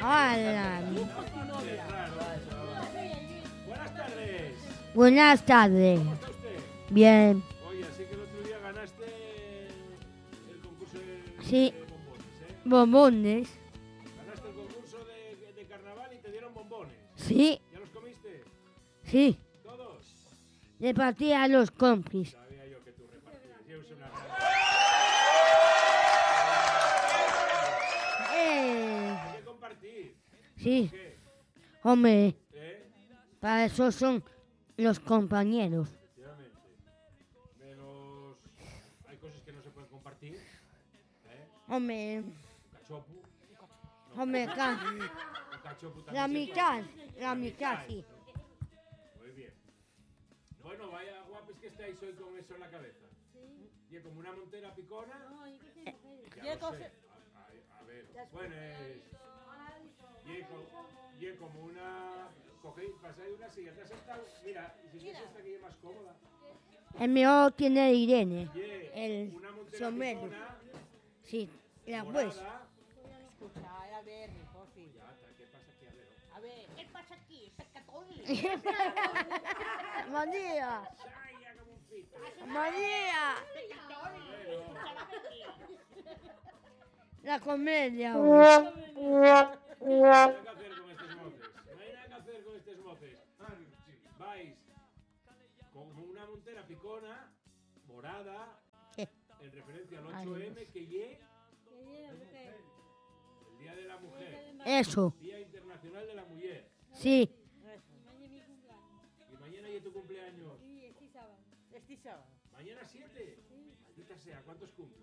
¡Hala! Buenas tardes. Buenas tardes. ¿Cómo está usted? Bien. Oye, así que el otro día ganaste el concurso Sí. de bombones, ¿eh? Bombones. Ganaste el concurso de carnaval y te dieron bombones. Sí, ¿Ya los comiste? sí. ¿Todos? Repartí a los compis. Sabía yo que tú repartías. Yo soy una Hay que compartir. Sí, ¿Qué? hombre, ¿Eh? para eso son los compañeros. Efectivamente. Menos... Hay cosas que no se pueden compartir. ¿Eh? Hombre, Un cachopo. hombre, Un cachopo también la se mitad, puede. la mitad, sí. Muy bien. Bueno, vaya guapos que estáis hoy con eso en la cabeza. Y como una montera picona. Ya lo sé. A ver, bueno, y como una... Cogéis, pasáis una silla, te has sentado. Mira, y si quieres esta que es más cómoda. El mío tiene Irene, el Una montera sombrero. picona, Sí, la pues. morada. Escucha, a ver, Jorge. Ya, ¿qué pasa aquí? A ver. A ver, ¿qué pasa aquí? Sacatón. María, ¡Ay, como un fito! María, Bueno, la comedia. no hay nada que hacer con estos motes. No hay nada que hacer con estos motes. Vais con una montera picona, morada, en referencia al 8M, que ye el Día de la Mujer, Eso, Día Internacional de la Mujer. sí, Y mañana ya tu cumpleaños. Este sábado. ¿Mañana 7? Maldita sea, ¿cuántos cumples?